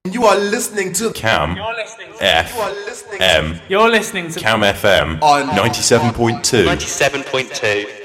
You are listening to Cam You're listening to FM You're listening to Cam FM on 97.2. 97.2.